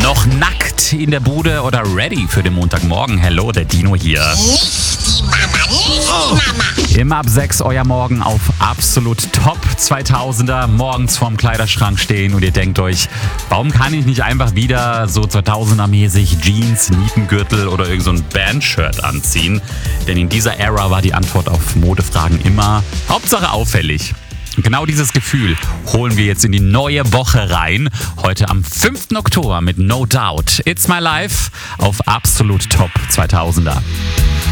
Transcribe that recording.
Noch nackt in der Bude oder ready für den Montagmorgen? Hello, der Dino hier. Nicht die Mama, nicht die Mama. Immer ab 6 euer Morgen auf absolut top 2000er. Morgens vorm Kleiderschrank stehen und ihr denkt euch, warum kann ich nicht einfach wieder so 2000er mäßig Jeans, Nietengürtel oder irgend so ein Bandshirt anziehen? Denn in dieser Ära war die Antwort auf Modefragen immer Hauptsache auffällig. Und genau dieses Gefühl holen wir jetzt in die neue Woche rein. Heute am 5. Oktober mit No Doubt. It's My Life auf absolut top 2000er.